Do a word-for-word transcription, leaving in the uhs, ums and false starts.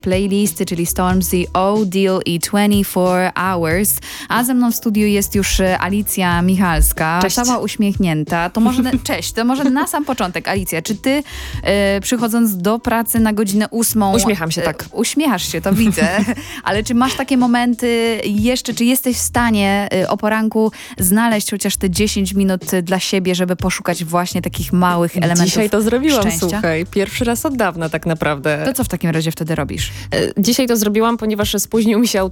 playlisty, czyli Stormzy, Oh Deal i dwadzieścia cztery hours. A ze mną w studiu jest już Alicja Michalska. Cześć. Cała uśmiechnięta. To może, cześć, to może na sam początek, Alicja, czy ty e, przychodząc do pracy na godzinę ósmą... Uśmiecham się, tak. E, uśmiechasz się, to widzę. Ale czy masz takie momenty jeszcze, czy jesteś w stanie e, o poranku znaleźć chociaż te dziesięć minut dla siebie, żeby poszukać właśnie takich małych elementów Dzisiaj to zrobiłam, szczęścia? słuchaj. Pierwszy raz od dawna tak naprawdę. To co w takim razie wtedy robisz? E, Dzisiaj to zrobiłam, ponieważ spóźnił mi się